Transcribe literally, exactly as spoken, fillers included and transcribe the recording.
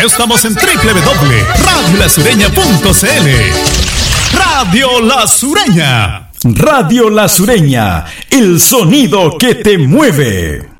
estamos en doble u doble u doble punto radio la sureña punto c l. Radio La Sureña. Radio La Sureña, el sonido que te mueve.